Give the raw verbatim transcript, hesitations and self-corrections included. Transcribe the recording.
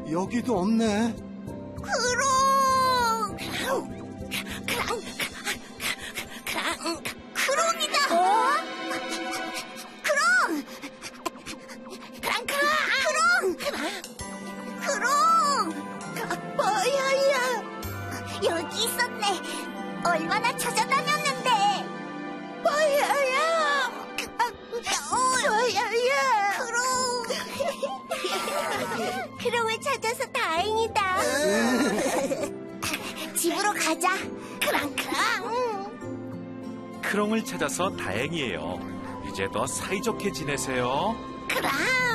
여기도 없네. 크롱! 크롱! 크롱! 크롱이다! 어? 크롱! 크롱! 크롱! 크롱! 크롱! 뭐야야? 여기 있었네. 얼마나 찾아다녔는데. 뭐야야? 뭐야야? 크롱! 크롱을 찾아서 다행이다. 집으로 가자. 크랑크랑. 크롱을 찾아서 다행이에요. 이제 더 사이좋게 지내세요. 크랑.